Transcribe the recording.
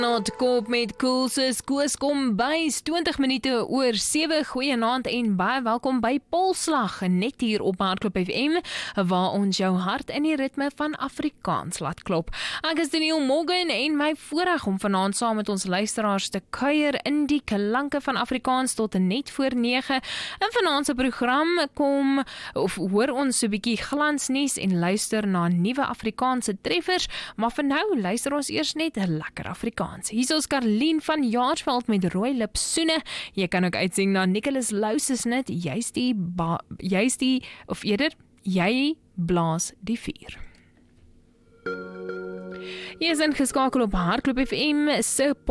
Not Koop met Koelses, Koos kom bys, 20 minute oor 7, goeienaand en baie welkom by Polslag, net hier op Hardklop FM, waar ons jou hart in die ritme van Afrikaans laat klop. Ek is Daniel Morgan en my voorreg om vanaand saam met ons luisteraars te kuier in die klanke van Afrikaans tot net voor 9. In vanaand se program hoor ons so 'n bietjie glansnuus en luister na nuwe Afrikaanse treffers, maar vir nou luister ons eers net 'n lekker Afrikaans. Hier is Karlien van Jaarsveld met Rooi Lip Soene. Jy kan ook uitsing na Nicholas Lou se snit, jy blaas die vuur. Jy is ingeskakel op Hardklop FM se